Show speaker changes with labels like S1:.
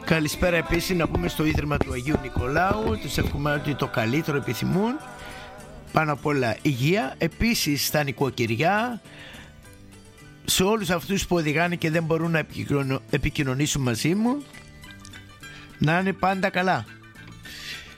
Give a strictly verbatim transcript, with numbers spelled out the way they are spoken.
S1: Καλησπέρα επίσης να πούμε στο Ίδρυμα του Αγίου Νικολάου. Τους εύχομαι ότι το καλύτερο επιθυμούν. Πάνω απ' όλα υγεία. Επίσης στα νοικοκυριά, σε όλους αυτούς που οδηγάνε και δεν μπορούν να επικοινωνήσουν μαζί μου, να είναι πάντα καλά.